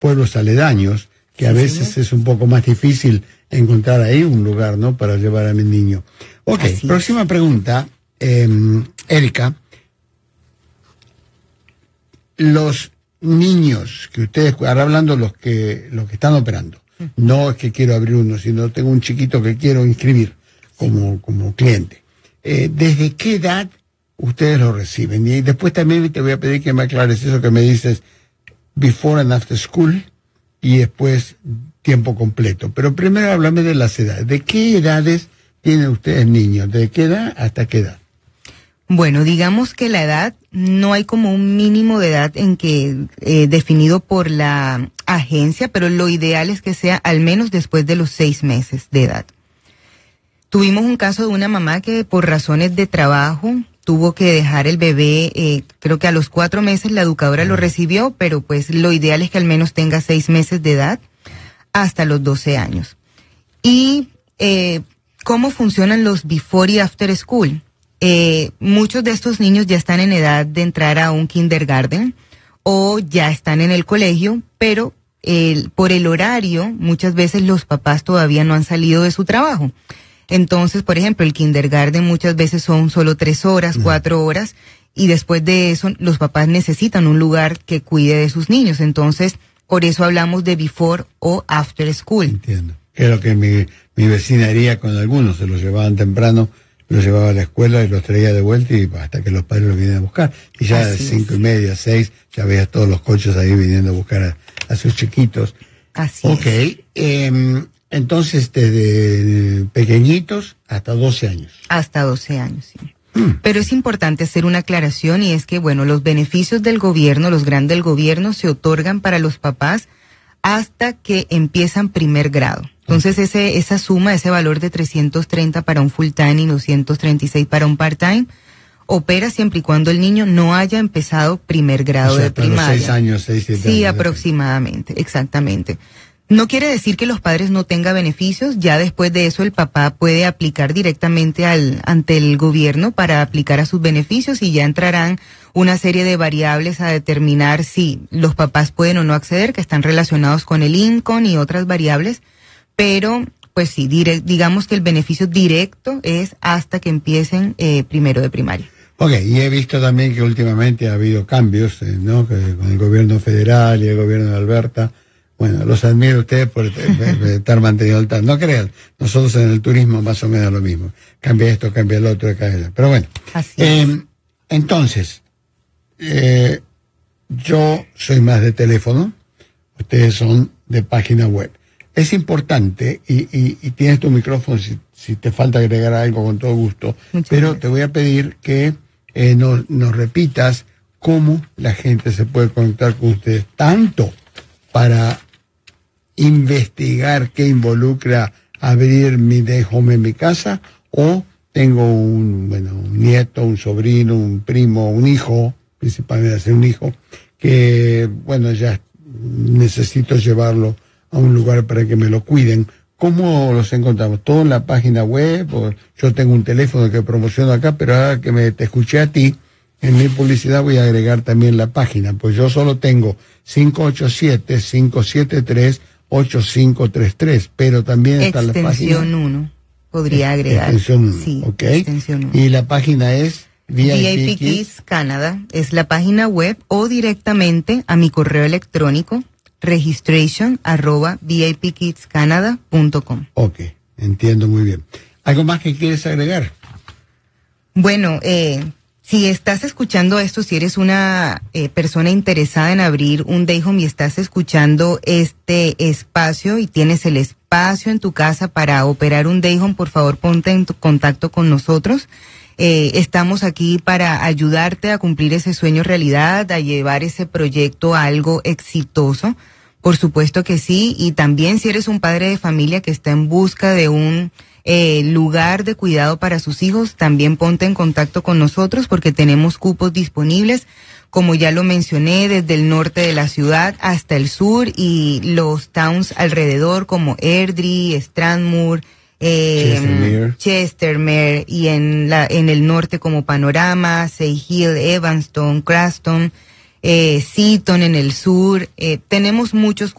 pueblos aledaños, que a veces es un poco más difícil encontrar ahí un lugar, ¿no?, para llevar a mi niño. Ok, próxima pregunta, Erika. Los niños que ustedes, ahora hablando los que están operando, no es que quiero abrir uno, sino tengo un chiquito que quiero inscribir como cliente. ¿Desde qué edad ustedes lo reciben? Y después también te voy a pedir que me aclares eso que me dices, before and after school, y después tiempo completo. Pero primero háblame de las edades. ¿De qué edades tienen ustedes niños? ¿De qué edad hasta qué edad? Bueno, digamos que la edad, no hay como un mínimo de edad en que definido por la agencia, pero lo ideal es que sea al menos después de los 6 meses de edad. Tuvimos un caso de una mamá que por razones de trabajo tuvo que dejar el bebé, creo que a los 4 meses la educadora lo recibió, pero pues lo ideal es que al menos tenga 6 meses de edad hasta los 12 años. Y ¿cómo funcionan los before y after school? Muchos de estos niños ya están en edad de entrar a un kindergarten o ya están en el colegio, pero por el horario muchas veces los papás todavía no han salido de su trabajo. Entonces, por ejemplo, el kindergarten muchas veces son solo 3 horas, 4 horas, y después de eso los papás necesitan un lugar que cuide de sus niños. Entonces, por eso hablamos de before o after school. Entiendo. Que es lo que mi vecina haría con algunos, se los llevaban temprano, los llevaba a la escuela y los traía de vuelta y hasta que los padres los vinieran a buscar. Y ya a 5:30, 6, ya veías todos los coches ahí viniendo a buscar a sus chiquitos. Así es. Entonces desde pequeñitos hasta 12 años. Hasta 12 años, sí. Pero es importante hacer una aclaración, y es que, bueno, los beneficios del gobierno, los grandes del gobierno, se otorgan para los papás hasta que empiezan primer grado. Entonces esa suma, ese valor de 330 para un full time y 236 para un part time, opera siempre y cuando el niño no haya empezado primer grado de primaria. Los 6 años, 6, 7 años. Sí, aproximadamente, exactamente. No quiere decir que los padres no tengan beneficios, ya después de eso el papá puede aplicar directamente ante el gobierno para aplicar a sus beneficios, y ya entrarán una serie de variables a determinar si los papás pueden o no acceder, que están relacionados con el income y otras variables, pero pues sí, digamos que el beneficio directo es hasta que empiecen primero de primaria. Ok, y he visto también que últimamente ha habido cambios, ¿no?, que con el gobierno federal y el gobierno de Alberta. Bueno, los admiro a ustedes por estar mantenido al tanto. No crean, nosotros en el turismo más o menos lo mismo. Cambia esto, cambia el otro, cambia el otro. Pero bueno, entonces, yo soy más de teléfono, ustedes son de página web. Es importante, y tienes tu micrófono si te falta agregar algo, con todo gusto, pero te voy a pedir que nos repitas cómo la gente se puede conectar con ustedes, tanto para investigar qué involucra abrir mi day home en mi casa, o tengo un nieto, un sobrino, un primo, un hijo, principalmente hacer un hijo, que, bueno, ya necesito llevarlo a un lugar para que me lo cuiden. ¿Cómo los encontramos? ¿Todo en la página web? Yo tengo un teléfono que promociono acá, pero ahora que te escuché a ti, en mi publicidad voy a agregar también la página, pues yo solo tengo 587-573-8533, pero también está la página. Extensión 1, podría agregar. Extensión 1, sí, ok. Extensión 1. Y la página es VIP Kids Canada, es la página web, o directamente a mi correo electrónico, registration@vipkidscanada.com. Ok, entiendo muy bien. ¿Algo más que quieres agregar? Bueno, si estás escuchando esto, si eres una persona interesada en abrir un day home y estás escuchando este espacio y tienes el espacio en tu casa para operar un day home, por favor ponte en contacto con nosotros. Estamos aquí para ayudarte a cumplir ese sueño realidad, a llevar ese proyecto a algo exitoso. Por supuesto que sí, y también si eres un padre de familia que está en busca de un lugar de cuidado para sus hijos, también ponte en contacto con nosotros porque tenemos cupos disponibles, como ya lo mencioné, desde el norte de la ciudad hasta el sur y los towns alrededor como Airdrie, Stranmore, Chestermere, y en el norte como Panorama, Say Hill, Evanston, Cranston. Seaton en el sur. Tenemos muchos